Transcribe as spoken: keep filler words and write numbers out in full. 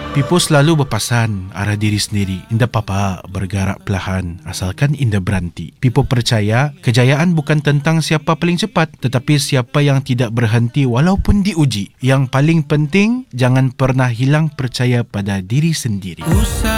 Pipo selalu berpasan arah diri sendiri. Indah papa bergerak perlahan asalkan indah berhenti. Pipo percaya kejayaan bukan tentang siapa paling cepat, tetapi siapa yang tidak berhenti walaupun diuji. Yang paling penting, jangan pernah hilang percaya pada diri sendiri.